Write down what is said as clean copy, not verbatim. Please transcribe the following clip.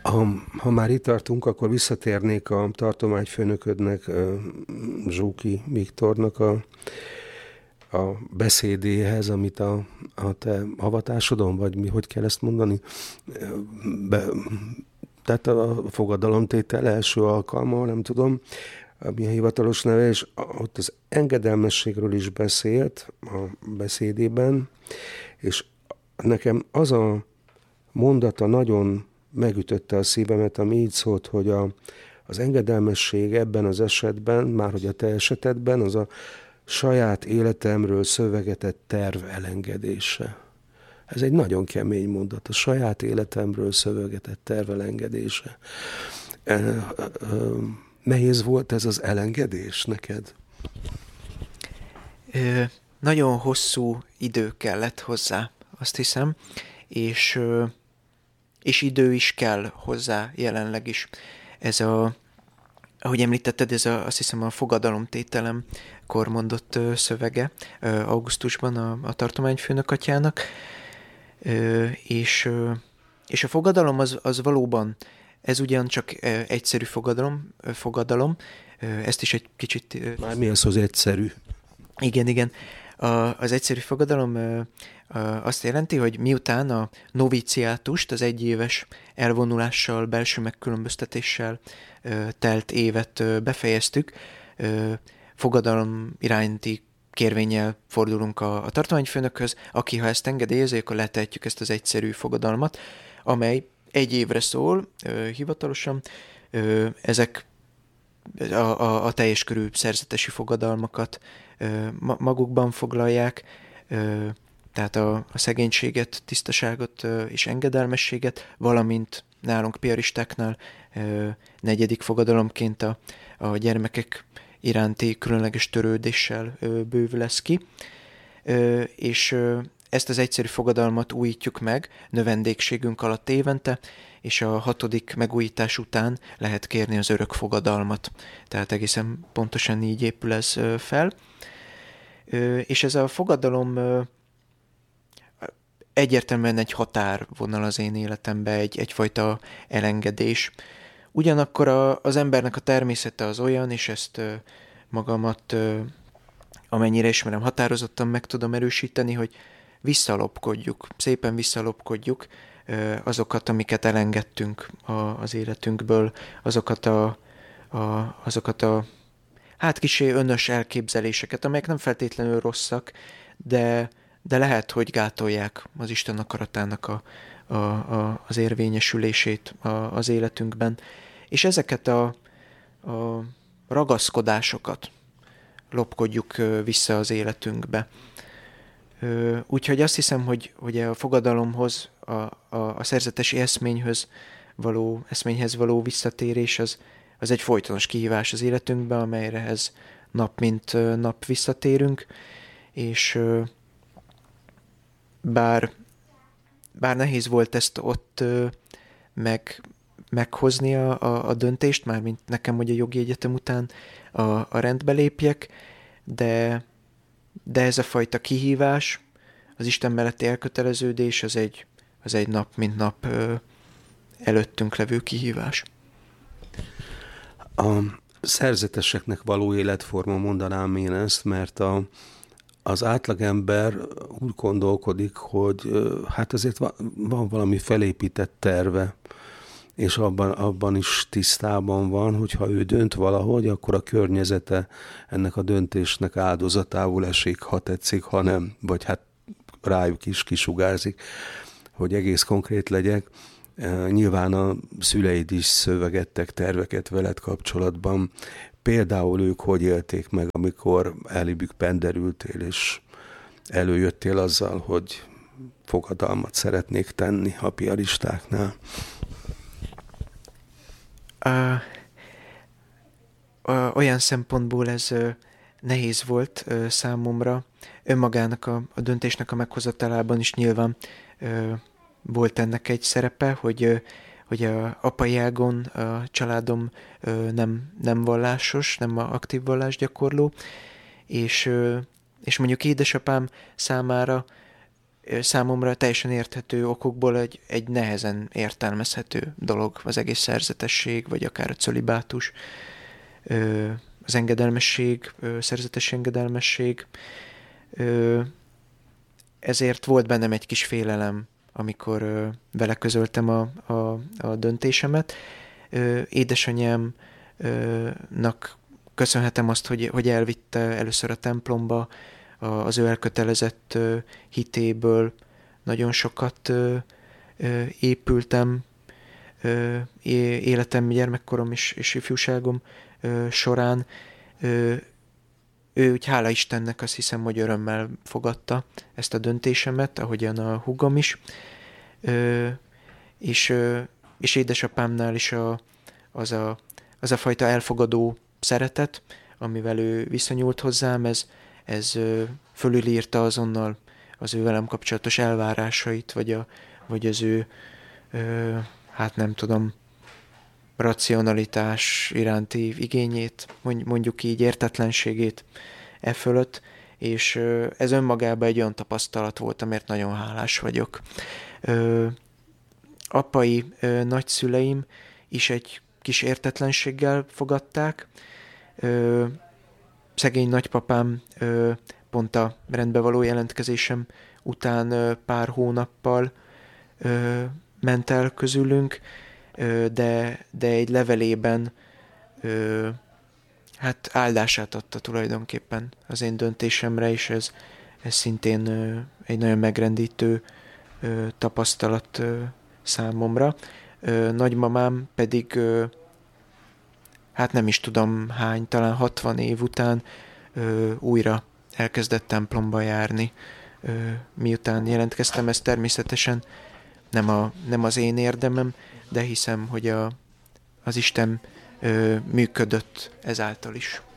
Ha már itt tartunk, akkor visszatérnék a tartományfőnöködnek, Zsóki Viktornak a beszédéhez, amit a te avatásodon, vagy mi, hogy kell ezt mondani, be, tehát a fogadalomtétel első alkalma, nem tudom, mi a hivatalos neve, és ott az engedelmességről is beszélt a beszédében, és nekem az a mondata nagyon megütötte a szívemet, ami így szólt, hogy az engedelmesség ebben az esetben, már hogy a te esetedben, az a saját életemről szövegetett terv elengedése. Ez egy nagyon kemény mondat, a saját életemről szövegetett terv elengedése. Nehéz volt ez az elengedés neked? Nagyon hosszú idő kellett hozzá, azt hiszem, és idő is kell hozzá jelenleg is. Ez ahogy említetted, azt hiszem a fogadalomtételemkor mondott szövege augusztusban a tartományfőnök atyának, és a fogadalom az valóban, ez ugyancsak egyszerű fogadalom, ezt is egy kicsit... Már mi az egyszerű? Igen. Az egyszerű fogadalom azt jelenti, hogy miután a noviciátust, az egyéves elvonulással, belső megkülönböztetéssel telt évet befejeztük, fogadalom iránti kérvénnyel fordulunk a tartományfőnökhöz, aki ha ezt engedélyezi, akkor letehetjük ezt az egyszerű fogadalmat, amely egy évre szól hivatalosan. Ezek a teljes körű szerzetesi fogadalmakat magukban foglalják, tehát a szegénységet, tisztaságot és engedelmességet, valamint nálunk piaristáknál negyedik fogadalomként a gyermekek iránti különleges törődéssel bővül lesz ki, és ezt az egyszerű fogadalmat újítjuk meg növendékségünk alatt évente, és a 6. megújítás után lehet kérni az örök fogadalmat. Tehát egészen pontosan így épül ez fel. És ez a fogadalom egyértelműen egy határvonal az én életemben, egyfajta elengedés. Ugyanakkor az embernek a természete az olyan, és ezt magamat, amennyire ismerem, határozottan meg tudom erősíteni, hogy szépen visszalopkodjuk azokat, amiket elengedtünk az életünkből, azokat a hát kissé önös elképzeléseket, amelyek nem feltétlenül rosszak, de lehet, hogy gátolják az Isten akaratának az érvényesülését az életünkben. És ezeket a ragaszkodásokat lopkodjuk vissza az életünkbe. Úgyhogy azt hiszem, hogy a fogadalomhoz, a szerzetesi eszményhez való visszatérés az egy folytonos kihívás az életünkben, amelyrehez nap mint nap visszatérünk, és bár nehéz volt ezt ott meghozni a döntést, mármint nekem, hogy a jogi egyetem után a rendbe lépjek, de ez a fajta kihívás, az Isten melletti elköteleződés, az egy nap mint nap előttünk levő kihívás. A szerzeteseknek való életforma, mondanám én ezt, mert az átlagember úgy gondolkodik, hogy hát azért van valami felépített terve, és abban is tisztában van, hogyha ő dönt valahogy, akkor a környezete ennek a döntésnek áldozatául esik, ha tetszik, ha nem, vagy hát rájuk is kisugárzik, hogy egész konkrét legyek. Nyilván a szüleid is szövegettek terveket veled kapcsolatban. Például ők hogy élték meg, amikor elébük penderültél, és előjöttél azzal, hogy fogadalmat szeretnék tenni a piaristáknál? Olyan szempontból ez nehéz volt számomra. Önmagának a döntésnek a meghozatalában is nyilván volt ennek egy szerepe, hogy a apai ágon a családom nem vallásos, nem aktív vallásgyakorló, és mondjuk édesapám számára számomra teljesen érthető okokból egy nehezen értelmezhető dolog az egész szerzetesség, vagy akár a cölibátus, az engedelmesség, szerzetes engedelmesség. Ezért volt bennem egy kis félelem, amikor vele közöltem a döntésemet. Édesanyámnak köszönhetem azt, hogy elvitte először a templomba, az ő elkötelezett hitéből nagyon sokat épültem életem, gyermekkorom és ifjúságom során. Ő úgy hála Istennek azt hiszem, hogy örömmel fogadta ezt a döntésemet, ahogyan a húgom is. És édesapámnál is az a fajta elfogadó szeretet, amivel ő viszonyult hozzám, ez fölülírta azonnal az ő velem kapcsolatos elvárásait, vagy az ő, hát nem tudom, racionalitás iránti igényét, mondjuk így értetlenségét e fölött, és ez önmagában egy olyan tapasztalat volt, amért nagyon hálás vagyok. Apai nagyszüleim is egy kis értetlenséggel fogadták. Szegény nagypapám pont a rendbevaló jelentkezésem után pár hónappal ment el közülünk, de egy levelében hát áldását adta tulajdonképpen az én döntésemre, és ez szintén egy nagyon megrendítő tapasztalat számomra. Nagymamám pedig, hát nem is tudom hány, talán 60 év után újra elkezdett templomba járni, miután jelentkeztem. Ez természetesen nem az én érdemem, de hiszem, hogy az Isten működött ezáltal is.